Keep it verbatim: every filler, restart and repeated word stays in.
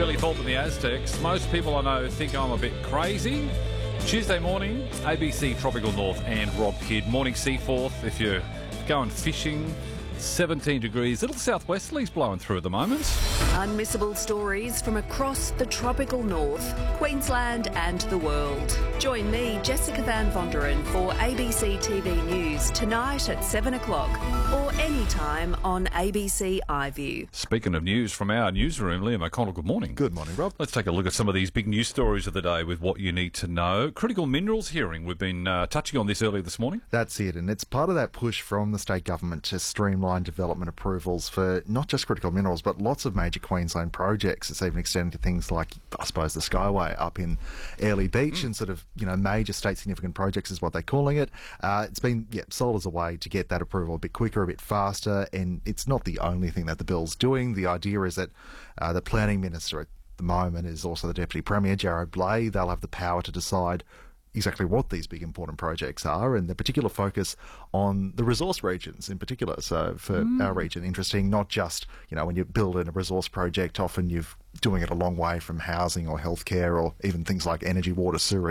Billy Thorpe and the Aztecs. Most people I know think I'm a bit crazy. Tuesday morning, A B C Tropical North and Rob Kidd. Morning Seaforth, if you're going fishing. seventeen degrees, little southwesterlies blowing through at the moment. Unmissable stories from across the tropical north, Queensland and the world. Join me, Jessica Van Vonderen, for A B C T V News tonight at seven o'clock or anytime on A B C iView. Speaking of news from our newsroom, Liam O'Connell, good morning. Good morning, Rob. Let's take a look at some of these big news stories of the day with what you need to know. Critical minerals hearing, we've been uh, touching on this earlier this morning. That's it, and it's part of that push from the state government to streamline development approvals for not just critical minerals, but lots of major Queensland projects. It's even extending to things like, I suppose, the Skyway up in Airlie Beach mm. and sort of, you know, major state significant projects is what they're calling it. Uh, it's been, yeah, sold as a way to get that approval a bit quicker, a bit faster, and it's not the only thing that the bill's doing. The idea is that uh, the planning minister at the moment is also the Deputy Premier, Jarrod Bleay. They'll have the power to decide exactly what these big important projects are, and the particular focus on the resource regions in particular. So for mm. our region, interesting, not just, you know, when you build in a resource project, often you're doing it a long way from housing or healthcare or even things like energy, water, sewerage.